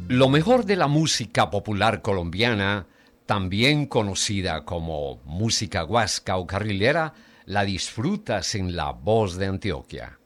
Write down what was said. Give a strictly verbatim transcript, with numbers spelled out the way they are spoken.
Lo mejor de la música popular colombiana, también conocida como música guasca o carrilera, la disfrutas en La Voz de Antioquia.